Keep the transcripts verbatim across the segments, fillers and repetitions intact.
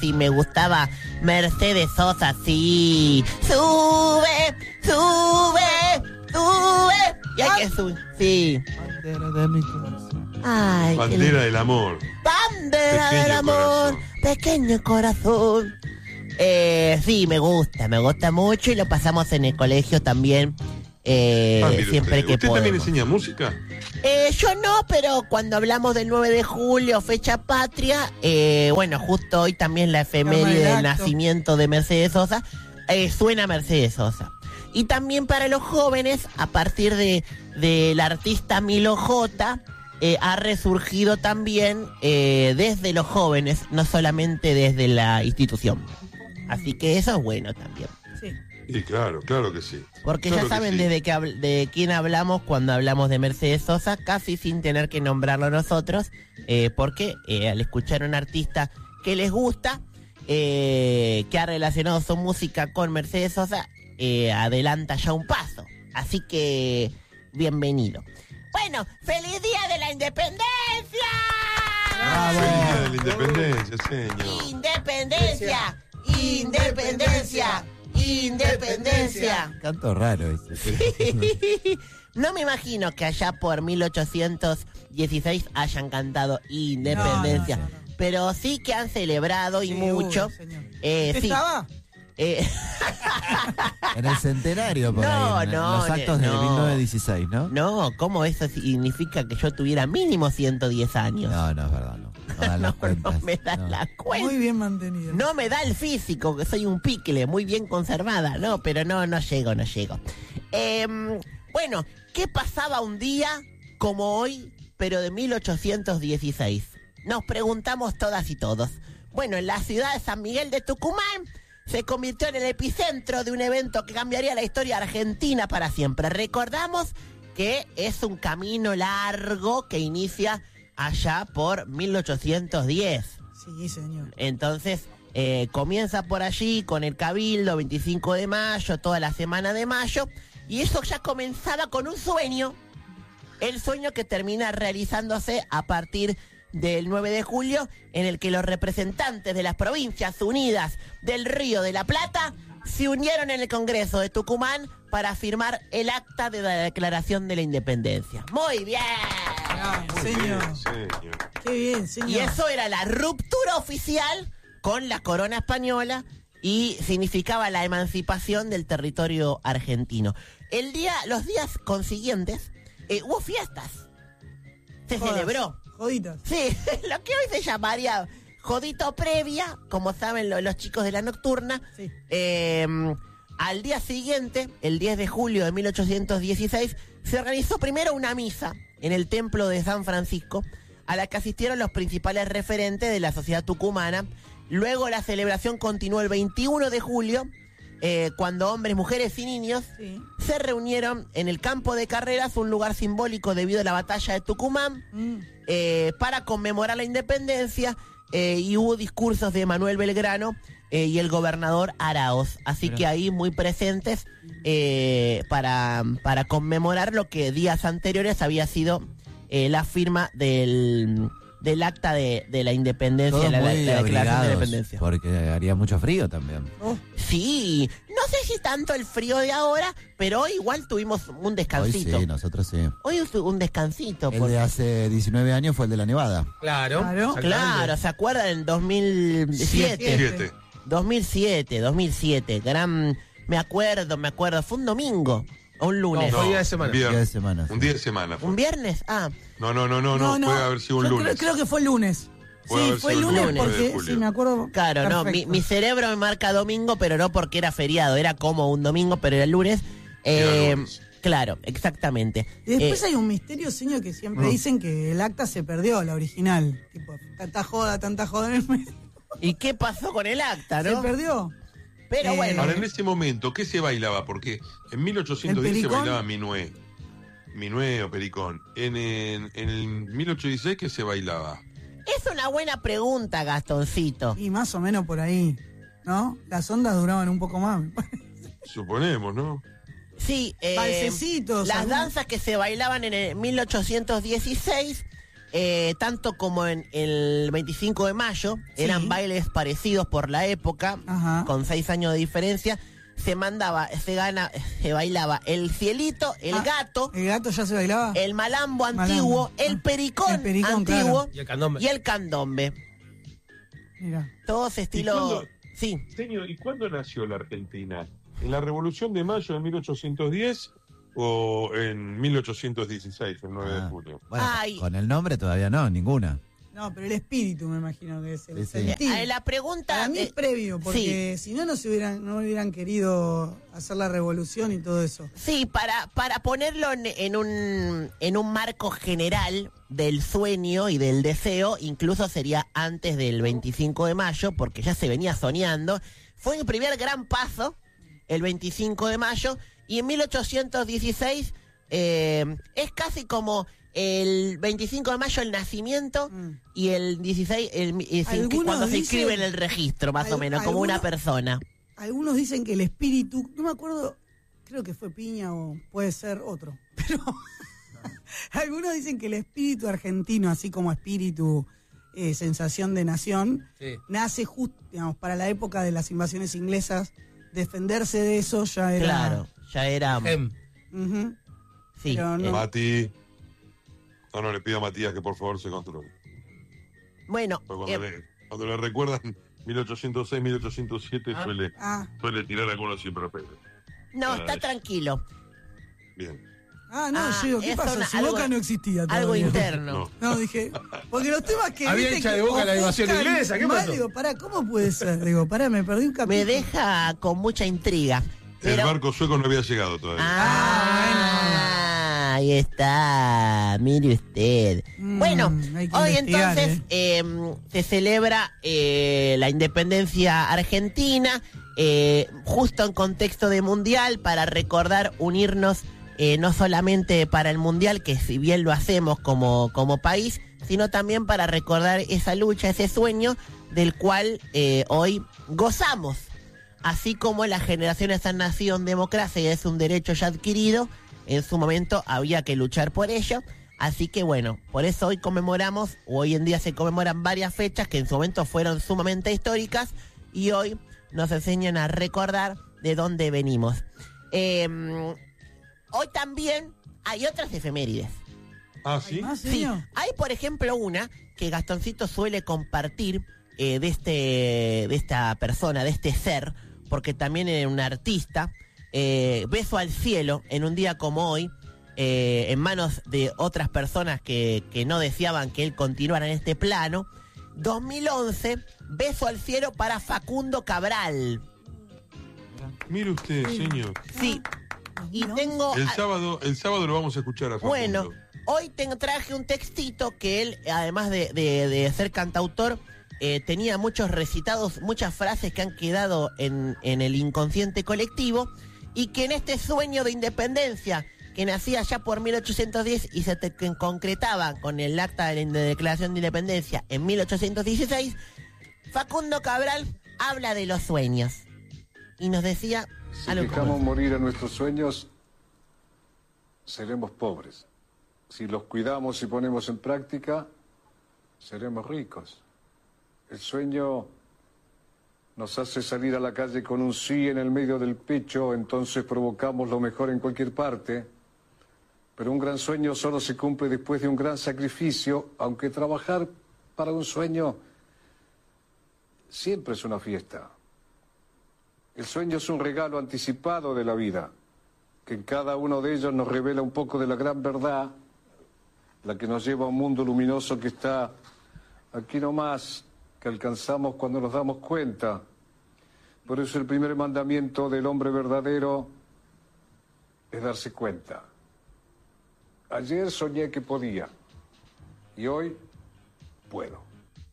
Sí, me gustaba Mercedes Sosa, sí. Sube, sube, sube. Y hay que subir, sí. Bandera de mi corazón. Ay, Bandera qué... del amor. Bandera Pequeño del amor, corazón. pequeño corazón. Eh, sí, me gusta, me gusta mucho y lo pasamos en el colegio también. Eh, Ah, mire siempre usted. que ¿Usted podemos. también enseña música? Eh, yo no, pero cuando hablamos del nueve de julio, fecha patria, eh, bueno, justo hoy también la efeméride del acto. nacimiento de Mercedes Sosa, eh, suena Mercedes Sosa. Y también para los jóvenes, a partir de del artista Milo J, eh, ha resurgido también eh, desde los jóvenes, no solamente desde la institución. Así que eso es bueno también. Sí. Sí, claro, claro que sí. Porque Claro ya que saben sí. desde que habl- de quién hablamos cuando hablamos de Mercedes Sosa, casi sin tener que nombrarlo nosotros, eh, porque eh, al escuchar a un artista que les gusta, eh, que ha relacionado su música con Mercedes Sosa, eh, adelanta ya un paso. Así que, bienvenido. Bueno, ¡feliz Día de la Independencia! Feliz Día de la Independencia, señor. ¡Independencia! ¡Independencia! ¡Independencia! Canto raro ese. No me imagino que allá por mil ochocientos dieciséis hayan cantado Independencia, No, no, no, no. pero sí que han celebrado y Sí, mucho. uy, señor. Eh, ¿Usted sí. estaba? Eh, En el centenario, por No, ahí. en no, los actos ne- de no. mil novecientos dieciséis, ¿no? no, ¿cómo eso significa que yo tuviera mínimo ciento diez años? No, no es verdad, no. No dan las no, cuentas. no me da no. la cuenta. Muy bien mantenido. No me da el físico, que soy un picle, muy bien conservada, no, pero no, no llego, no llego. Em, bueno, ¿qué pasaba un día como hoy, pero de mil ochocientos dieciséis? Nos preguntamos todas y todos. Bueno, en la ciudad de San Miguel de Tucumán se convirtió en el epicentro de un evento que cambiaría la historia argentina para siempre. Recordamos que es un camino largo que inicia allá por mil ochocientos diez. Sí, señor. Entonces, eh, comienza por allí con el Cabildo, veinticinco de mayo, toda la semana de mayo, y eso ya comenzaba con un sueño, el sueño que termina realizándose a partir del nueve de julio, en el que los representantes de las provincias unidas del Río de la Plata se unieron en el Congreso de Tucumán para firmar el acta de la Declaración de la Independencia. ¡Muy bien! Ah, Muy señor. bien, señor. Qué bien, señor. Y eso era la ruptura oficial con la corona española y significaba la emancipación del territorio argentino. El día, los días consiguientes, eh, hubo fiestas. Se Jodas. celebró. Joditas. Sí, lo que hoy se llamaría jodito previa, como saben lo- los chicos de la nocturna. Sí. Eh, al día siguiente, el diez de julio de mil ochocientos dieciséis, se organizó primero una misa en el templo de San Francisco, a la que asistieron los principales referentes de la sociedad tucumana. Luego la celebración continuó el veintiuno de julio, eh, cuando hombres, mujeres y niños Sí. se reunieron en el campo de carreras, un lugar simbólico debido a la batalla de Tucumán, Mm. eh, para conmemorar la independencia, eh, y hubo discursos de Manuel Belgrano eh, y el gobernador Araoz. Así Mirá. que ahí muy presentes eh, para, para conmemorar lo que días anteriores había sido eh, la firma del, del acta de, de la independencia, Todos la, la- muy la declaración de la abrigados, independencia. porque haría mucho frío también. Oh, Sí, no sé si tanto el frío de ahora, pero hoy igual tuvimos un Hoy descansito. sí, nosotros sí. Hoy hubo un descansito. El porque- de hace diecinueve años fue el de la Nevada. Claro. Claro. Claro, ¿se acuerdan? En dos mil siete. Siete. dos mil siete, dos mil siete. Gran... Me acuerdo, me acuerdo. Fue un domingo o un lunes. No, fue día de semana. viernes. Día de semana. Un día de semana. fue. ¿Un viernes? Ah, No, no, no, no, no, puede haber sido un Yo lunes. Creo, creo que fue el lunes. Puede Sí, haber fue el sido el lunes lunes, nueve de porque, julio. sí, me acuerdo. claro, no. Mi, Perfecto. mi cerebro me marca domingo, pero no porque era feriado. Era como un domingo, pero era lunes. Era Eh, lunes. Claro, exactamente. Y después Eh, hay un misterio, señor, que siempre dicen que el acta se perdió, la original. Tipo, tanta joda, tanta joda en el medio. ¿Y qué pasó con el acta, Se no? perdió. Pero Eh, bueno. Ahora, en ese momento, ¿qué se bailaba? Porque en mil ochocientos diez ¿El se pericón? bailaba minué. Minué o pericón. En, en, en el mil ochocientos dieciséis, ¿qué se bailaba? Es una buena pregunta, Gastoncito. Y más o menos por ahí, ¿no? Las ondas duraban un poco más. me parece. Suponemos, ¿no? Sí, eh, Balsecitos, las algún- danzas que se bailaban en el mil ochocientos dieciséis eh, tanto como en el veinticinco de mayo, Sí. eran bailes parecidos por la época, Ajá. con seis años de diferencia. Se mandaba, se gana, se bailaba el cielito, el Ah, gato, ¿El gato ya se bailaba? el malambo Malambo. antiguo, el Ah, pericón, el pericón, antiguo Y el candombe. y el candombe. Mira. Todos estilo... cuándo? Sí. Señor, ¿y cuándo nació la Argentina? ¿En la Revolución de Mayo de mil ochocientos diez o en mil ochocientos dieciséis, el nueve de Ah, julio? bueno, Ay. con el nombre todavía no, ninguna. No, pero el espíritu me imagino que es el Sí, sí. sentir. Eh, La pregunta... Para mí eh, es previo, porque si no, no se hubieran, no hubieran querido hacer la revolución y todo eso. Sí, para, para ponerlo en, en un, en un marco general del sueño y del deseo, incluso sería antes del veinticinco de mayo, porque ya se venía soñando. Fue el primer gran paso, el veinticinco de mayo, y en mil ochocientos dieciséis eh, es casi como el veinticinco de mayo el nacimiento Mm. y el dieciséis el, el- Algunos cuando se dicen- inscribe en el registro, más o al- menos, como una algunos- persona. Algunos dicen que el espíritu, no me acuerdo, creo que fue Piña o puede ser otro, pero algunos dicen que el espíritu argentino, así como espíritu eh, sensación de nación, Sí. nace justo, digamos, para la época de las invasiones inglesas. Defenderse de eso ya era... Claro, ya era... Em, Ujú. sí, pero no- eh, Mati. No, no, le pido a Matías que por favor se controle. bueno, Porque cuando, eh, le, cuando le recuerdan mil ochocientos seis, mil ochocientos siete, Ah. suele, Ah, suele tirar algunos improperos. no, Ah, está es- tranquilo. Bien. ah, no, Ah, yo digo, ¿qué es pasa? una- Si algo- Boca no existía todavía. Algo interno. No. No, dije, porque los temas que... Había viste hincha que de Boca en la invasión ofuscan inglesa, ¿qué mal, pasó? Digo, pará, ¿cómo puede ser? Digo, pará, me perdí un capítulo. Me deja con mucha intriga. El Pero... barco sueco no había llegado todavía. Ah, ahí está, mire usted. Mm, bueno, hay que hoy investigar, entonces eh, se celebra eh, la independencia argentina, eh, justo en contexto de mundial, para recordar unirnos eh, no solamente para el mundial, que si bien lo hacemos como, como país, sino también para recordar esa lucha, ese sueño del cual eh, hoy gozamos. Así como las generaciones han nacido en democracia y es un derecho ya adquirido, en su momento había que luchar por ello. Así que bueno, por eso hoy conmemoramos, o hoy en día se conmemoran varias fechas que en su momento fueron sumamente históricas y hoy nos enseñan a recordar de dónde venimos. Eh, hoy también hay otras efemérides. Ah, ¿Hay sí. más, Sí, señor? hay por ejemplo una que Gastoncito suele compartir eh, de este de esta persona, de este ser, porque también era un artista. eh, Beso al cielo en un día como hoy, eh, en manos de otras personas que, que no deseaban que él continuara en este plano. dos mil once, Beso al cielo para Facundo Cabral. Mire usted, señor. Sí, y ¿No? tengo... El sábado, el sábado lo vamos a escuchar a Facundo. Bueno, hoy te traje un textito que él, además de, de- de ser cantautor, eh, tenía muchos recitados, muchas frases que han quedado en, en el inconsciente colectivo y que en este sueño de independencia que nacía ya por mil ochocientos diez y se te- que concretaba con el acta de la Declaración de Independencia en mil ochocientos dieciséis, Facundo Cabral habla de los sueños y nos decía Si algo como- dejamos morir a nuestros sueños, seremos pobres. Si los cuidamos y ponemos en práctica, seremos ricos. El sueño nos hace salir a la calle con un sí en el medio del pecho, entonces provocamos lo mejor en cualquier parte. Pero un gran sueño solo se cumple después de un gran sacrificio, aunque trabajar para un sueño siempre es una fiesta. El sueño es un regalo anticipado de la vida, que en cada uno de ellos nos revela un poco de la gran verdad, la que nos lleva a un mundo luminoso que está aquí nomás, que alcanzamos cuando nos damos cuenta. Por eso el primer mandamiento del hombre verdadero es darse cuenta. Ayer soñé que podía, y hoy puedo.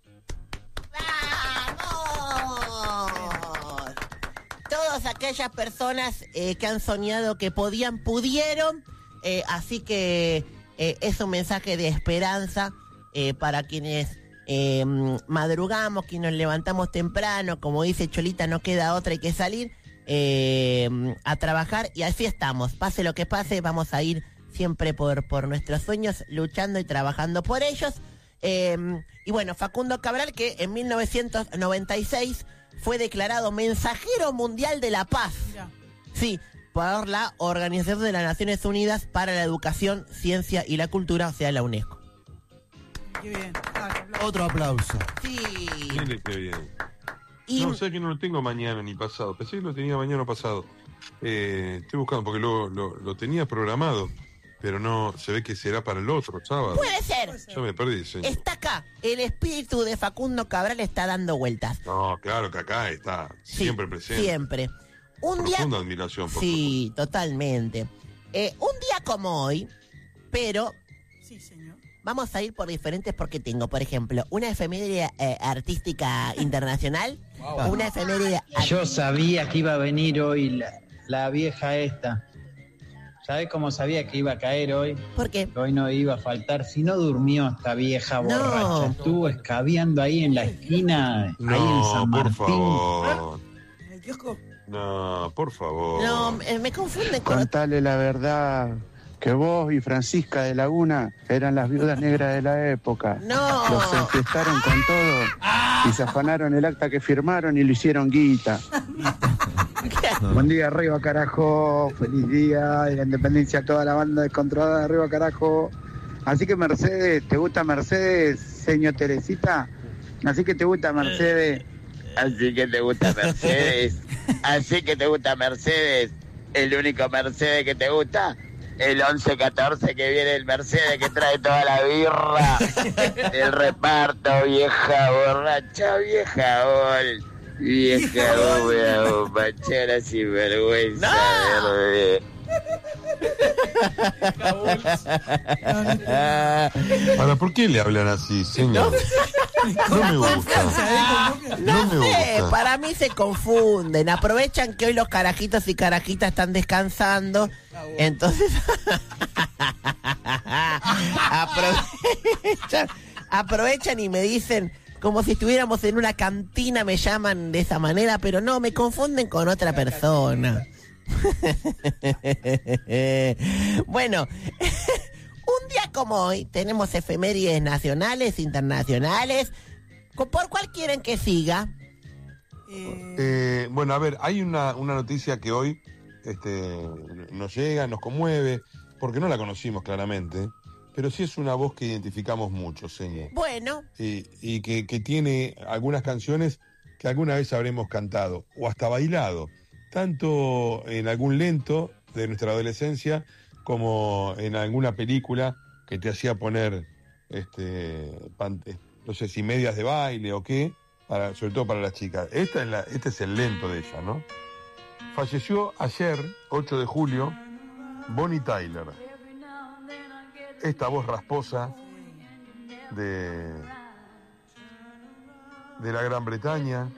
¡Vamos! Todas aquellas personas eh, que han soñado que podían, pudieron. eh, así que eh, es un mensaje de esperanza eh, para quienes eh, madrugamos, quienes nos levantamos temprano. Como dice Cholita, no queda otra, hay que salir eh, a trabajar. Y así estamos. Pase lo que pase, vamos a ir siempre por, por nuestros sueños, luchando y trabajando por ellos. Eh, y bueno, Facundo Cabral, que en mil novecientos noventa y seis fue declarado mensajero mundial de la paz. Mirá. Sí, por la Organización de las Naciones Unidas para la Educación, Ciencia y la Cultura, o sea, la UNESCO. Qué bien. Ah, aplauso. Otro aplauso. Sí. Mire qué bien. Y No, sé que no lo tengo mañana ni pasado. Pensé que lo tenía mañana o pasado. Eh, estoy buscando porque lo, lo, lo tenía programado, pero no, se ve que será para el otro sábado. puede ser. Yo me perdí, señor. Está acá. El espíritu de Facundo Cabral está dando vueltas. No, claro que acá está, Sí, siempre presente. Siempre. Un día... Profunda admiración, por Sí, totalmente. Eh, un día como hoy, pero Sí, señor. vamos a ir por diferentes porque tengo, por ejemplo, una efeméride eh, artística internacional, una efeméride... Yo sabía que iba a venir hoy la, la vieja esta. ¿Sabés cómo sabía que iba a caer hoy? ¿Por qué? Que hoy no iba a faltar. Si no durmió esta vieja No. borracha. Estuvo escabeando ahí en la esquina, No, ahí en San por Martín. favor. ¿En el kiosco? No, por favor. No, eh, me confunden con... Contale la verdad, que vos y Francisca de Laguna eran las viudas negras de la época. No. Los enfiestaron con todo y se afanaron el acta que firmaron y lo hicieron guita. Buen día, arriba carajo, feliz día de la independencia a toda la banda descontrolada de arriba carajo. Así que Mercedes, ¿te gusta Mercedes, señor Teresita? Así que te gusta Mercedes. Así que te gusta Mercedes. Así que te gusta Mercedes. El único Mercedes que te gusta. El once catorce que viene el Mercedes que trae toda la birra. El reparto, vieja borracha, vieja bol. Vieja bobia, bombachera sin vergüenza ¡No! verde. Ahora, ¿por qué le hablan así, señor? No me gusta. No, No me sé, gusta. para mí se confunden. Aprovechan que hoy los carajitos y carajitas están descansando. Entonces. aprovechan, aprovechan y me dicen, como si estuviéramos en una cantina, me llaman de esa manera, pero no, me confunden con otra persona. Bueno, un día como hoy tenemos efemérides nacionales, internacionales. ¿Por cuál quieren que siga? Eh, Eh, bueno, a ver, hay una, una noticia que hoy este, nos llega, nos conmueve, porque no la conocimos claramente, pero sí es una voz que identificamos mucho, señor. Bueno, Y, y que, que tiene algunas canciones que alguna vez habremos cantado, o hasta bailado, tanto en algún lento de nuestra adolescencia, como en alguna película que te hacía poner, este, pan- eh, no sé si medias de baile o qué, para, sobre todo para las chicas. Esta es la, este es el lento de ella, ¿no? Falleció ayer, ocho de julio, Bonnie Tyler. Esta voz rasposa de, de la Gran Bretaña.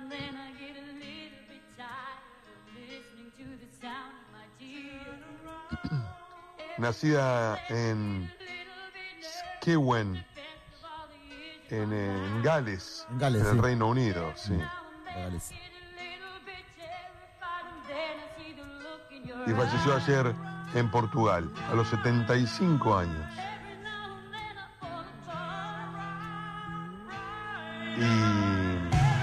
Nacida en Skewen, en, en Gales, En Gales, en el sí. Reino Unido, sí. Gales. Y falleció ayer en Portugal, a los setenta y cinco años. Y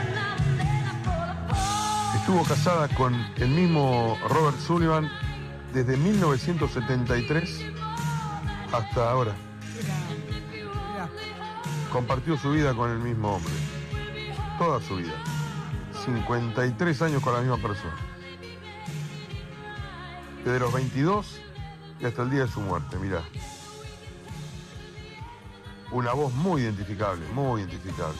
estuvo casada con el mismo Robert Sullivan desde mil novecientos setenta y tres hasta ahora. mirá, Compartió su vida con el mismo hombre. Toda su vida. cincuenta y tres años con la misma persona. Desde los veintidós y hasta el día de su muerte, mirá. Una voz muy identificable, muy identificable.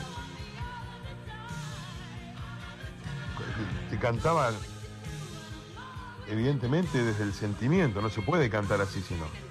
Que cantaba, evidentemente, desde el sentimiento. No se puede cantar así, sino.